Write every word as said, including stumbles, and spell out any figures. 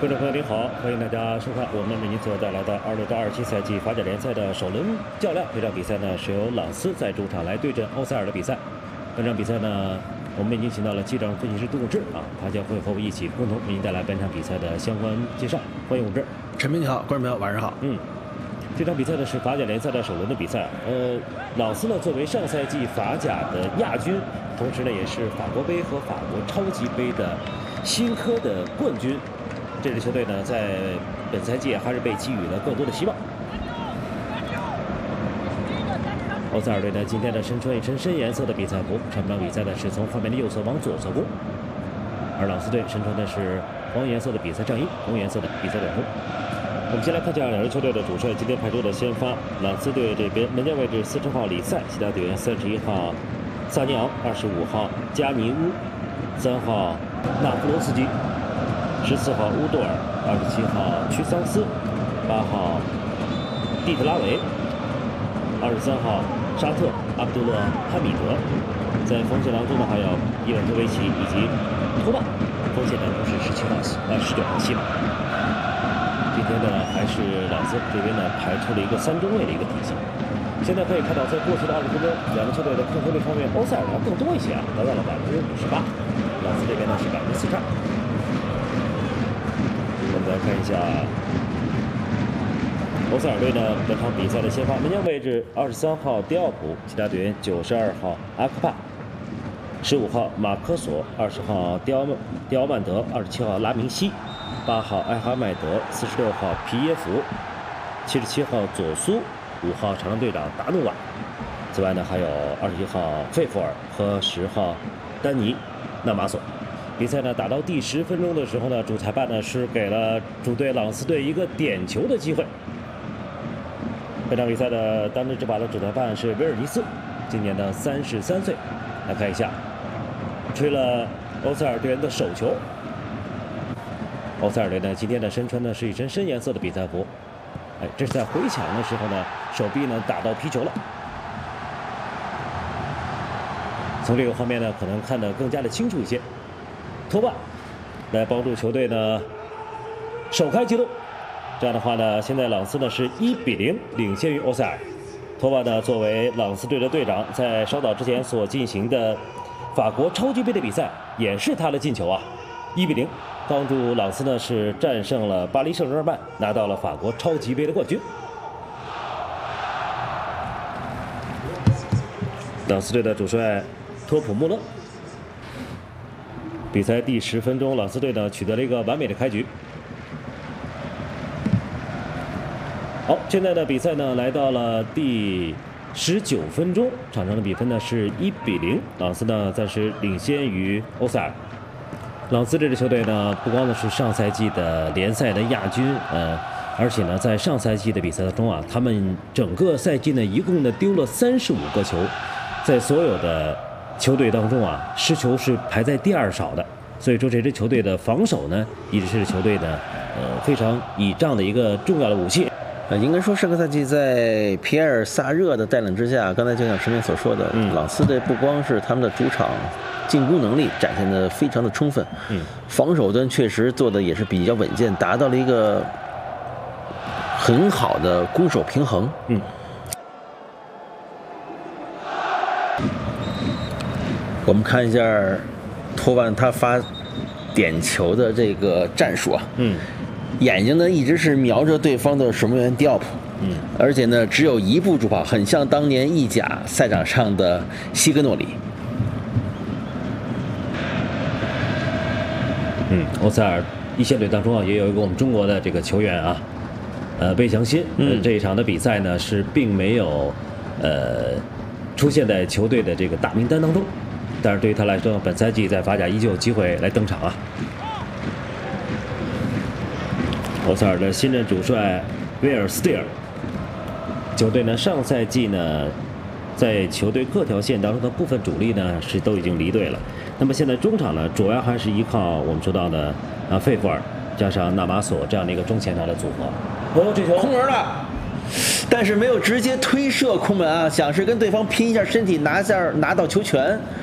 观众朋友您好，欢迎大家收看我们为您所带来的二六到二七赛季法甲联赛的首轮较量。这场比赛呢是由朗斯在主场来对阵欧塞尔的比赛。本场比赛呢，我们已经请到了记者分析师杜永志啊，他将会和我一起共同为您带来本场比赛的相关介绍。欢迎永志。 陈明你好，观众朋友晚上好。 嗯，这场比赛呢是法甲联赛的首轮的比赛。呃，朗斯呢作为上赛季法甲的亚军，同时呢也是法国杯和法国超级杯的新科的冠军。这支球队呢，在本赛季还是被给予了更多的希望。欧塞尔队呢，今天呢身穿一身深颜色的比赛服，上半场比赛呢是从画面的右侧往左侧攻，而朗斯队身穿的是黄颜色的比赛上衣，红颜色的比赛短裤。我们先来看一下两支球队的主帅今天派出的先发。朗斯队这边门将位置四十号里塞，其他队员三十一号萨尼昂，二十五号加尼乌，三号纳夫罗斯基。十四号乌多尔，二十七号屈桑斯，八号蒂特拉维，二十三号沙特阿卜杜勒哈米德。在锋线当中呢，还有伊万托维奇以及托曼。锋线当中是十七号呃十九号西马。今天呢，还是朗斯这边呢排出了一个三中卫的一个体系。现在可以看到，在过去的二十分钟，两个球队的控球率方面，欧塞尔要更多一些啊，达到了百分之五十八，朗斯这边呢是百分之四十二。我们来看一下欧塞尔队呢本场比赛的先发门将位置：二十三号迪奥普，其他队员九十二号阿克帕，十五号马科索，二十号迪奥迪奥曼德，二十七号拉明西，八号埃哈迈德，四十六号皮耶夫，七十七号佐苏，五号场上队长达努瓦。此外呢，还有二十一号费弗尔和十号丹尼纳马索。比赛呢打到第十分钟的时候呢，主裁判呢是给了主队朗斯队一个点球的机会。本场比赛的当值执法的主裁判是威尔尼斯，今年的三十三岁。来看一下，吹了欧塞尔队员的手球。欧塞尔队呢今天呢身穿的是一身深颜色的比赛服，哎，这是在回抢的时候呢，手臂呢打到皮球了。从这个画面呢，可能看得更加的清楚一些。托曼来帮助球队呢首开纪录，这样的话呢，现在朗斯呢是一比零领先于欧塞尔。托曼呢作为朗斯队的队长，在稍早之前所进行的法国超级杯的比赛也是他的进球啊，一比零帮助朗斯呢是战胜了巴黎圣日耳曼，拿到了法国超级杯的冠军。朗斯队的主帅托普穆勒。比赛第十分钟，朗斯队呢取得了一个完美的开局。好，现在的比赛呢来到了第十九分钟，场上的比分呢是一比零，朗斯呢暂时领先于欧塞尔。朗斯这支球队呢，不光呢是上赛季的联赛的亚军，呃，而且呢在上赛季的比赛当中啊，他们整个赛季呢一共呢丢了三十五个球，在所有的球队当中啊，失球是排在第二少的，所以说这支球队的防守呢，一直是球队呢，呃，非常倚仗的一个重要的武器。 呃，应该说上个赛季在皮埃尔萨热的带领之下，刚才就像陈明所说的，嗯、朗斯队不光是他们的主场进攻能力展现的非常的充分，嗯，防守端确实做的也是比较稳健，达到了一个很好的攻守平衡，嗯。我们看一下托曼他发点球的这个战术啊，嗯，眼睛呢一直是瞄着对方的守门员迪奥普，嗯，而且呢只有一步助跑，很像当年意甲赛场上的西格诺里。 嗯，欧塞尔一线队当中啊，也有一个我们中国的这个球员啊，呃，魏祥新，嗯，这一场的比赛呢是并没有呃出现在球队的这个大名单当中。但是对于他来说，本赛季在法甲依旧有机会来登场啊。欧塞尔的新任主帅威尔斯蒂尔，球队呢上赛季呢在球队各条线当中的部分主力呢是都已经离队了。那么现在中场呢主要还是依靠我们说到的啊费弗尔加上纳马索这样的一个中前场的组合。哦，这球空门了。但是没有直接推射空门啊，想是跟对方拼一下身体拿下拿到球权。